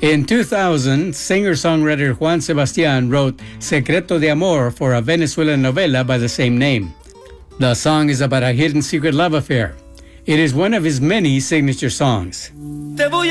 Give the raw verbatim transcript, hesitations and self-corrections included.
In two thousand, singer-songwriter Juan Sebastian wrote Secreto de Amor for a Venezuelan novela by the same name. The song is about a hidden secret love affair. It is one of his many signature songs. Te voy